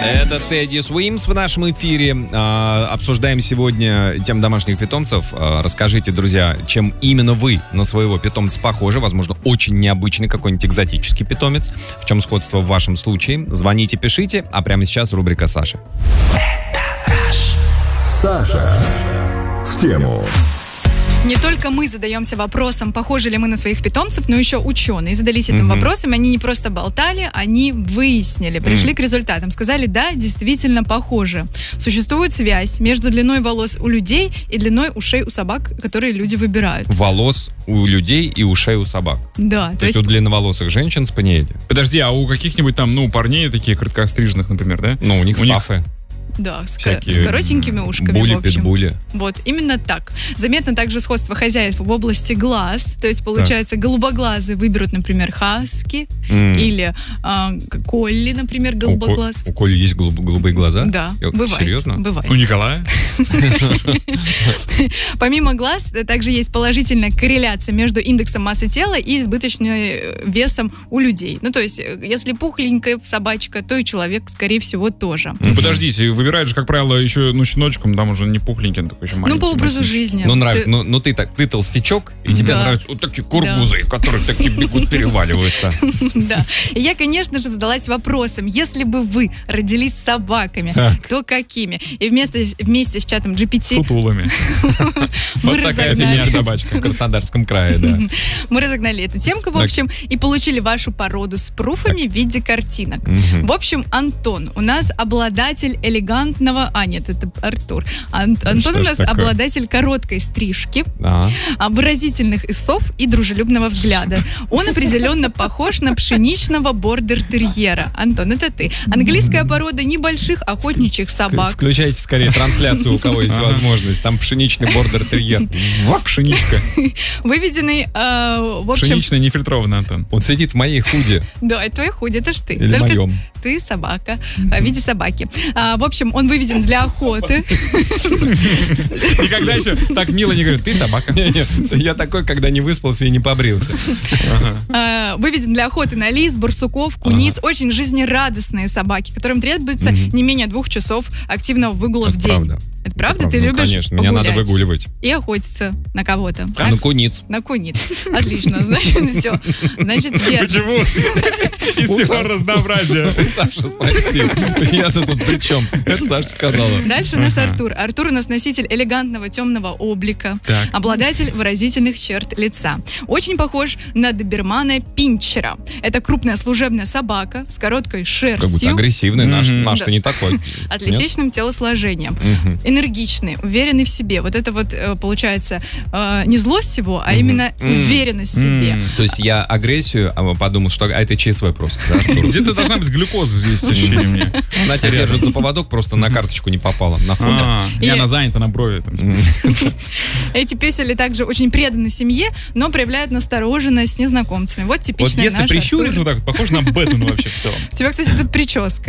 Это Тедди Суимс в нашем эфире. Обсуждаем сегодня тему домашних питомцев. Расскажите, друзья, чем именно вы на своего питомца похожи. Возможно, очень необычный какой-нибудь экзотический питомец. В чем сходство в вашем случае? Звоните, пишите. А прямо сейчас рубрика Саши. Саша в тему. Не только мы задаемся вопросом, похожи ли мы на своих питомцев, но еще ученые задались этим вопросом. Они не просто болтали, они выяснили, пришли к результатам. Сказали, да, действительно похожи. Существует связь между длиной волос у людей и длиной ушей у собак, которые люди выбирают. Волос у людей и ушей у собак. Да. То есть у длинноволосых женщин спаниели. Подожди, а у каких-нибудь там, парней таких короткостриженных, например, да? Ну, у них стафы. Да, с коротенькими ушками, були, в общем. питбули. Вот, именно так. Заметно также сходство хозяев в области глаз. То есть, получается, голубоглазые выберут, например, хаски или колли, например, голубоглаз. У Коли есть голубые глаза? Да, бывает. Серьезно? Бывает. У Николая? Помимо глаз, также есть положительная корреляция между индексом массы тела и избыточным весом у людей. Ну, то есть, если пухленькая собачка, то и человек, скорее всего, тоже. Подождите, выбирают же, как правило, еще щеночком, там уже не пухленький, он такой еще маленький. Ну, по образу жизни. Ну, нравится. Ну, ты толстячок, и тебе нравятся вот такие кургузы, которые такие бегут, переваливаются. Да. И я, конечно же, задалась вопросом, если бы вы родились собаками, то какими? И вместе с чатом GPT... Сутулами. Мы такая фигня собачка. В Краснодарском крае, да. Мы разогнали эту темку, в общем, и получили вашу породу с пруфами в виде картинок. В общем, Антон у нас обладатель элегантного... нет, это Артур. Антон у нас обладатель короткой стрижки, выразительных усов и дружелюбного взгляда. Он определенно похож на пшеничного бордер-терьера. Антон, это ты. Английская порода небольших охотничьих собак. Включайте скорее трансляцию, у кого есть возможность. Там пшеничный бордер-терьер. Пшеничка. Выведенный, в общем... Пшеничный, нефильтрованный, Антон. Он сидит в моей худи. Да, это твоя худи, это ж ты. Или только моем. Ты собака, в виде собаки. В общем, он выведен для охоты. Никогда еще так мило не говорю, ты собака. Я такой, когда не выспался и не побрился. Выведен для охоты на лис, барсуков, куниц. Очень жизнерадостные собаки, которым требуется не менее 2 часов активного выгула в день. Правда. Это правда? Ты любишь конечно, меня надо выгуливать. И охотиться на кого-то. На куниц. На куниц. Отлично. Значит, все. Значит, верно. Почему? Из всего разнообразия. Саша, спасибо. Я-то тут при чем? Это Саша сказала. Дальше у нас Артур. Артур у нас носитель элегантного темного облика. Обладатель выразительных черт лица. Очень похож на добермана пинчера. Это крупная служебная собака с короткой шерстью. Как будто агрессивный. Наш-то не такой. Атлетичным телосложением. Энергичный, уверенный в себе. Вот это вот, получается, не злость его, а именно уверенность в себе. То есть я агрессию подумал, что это ЧСВ просто. Да, где-то должна быть глюкоза здесь, ощущение мне. Она тебя держит за поводок, просто на карточку не попала, на фото. И она занята на брови. Эти песели также очень преданы семье, но проявляют настороженность с незнакомцами. Вот типичная Вот если наша прищуриться вот так, похоже на Бэтмена вообще в целом. У тебя, кстати, тут прическа.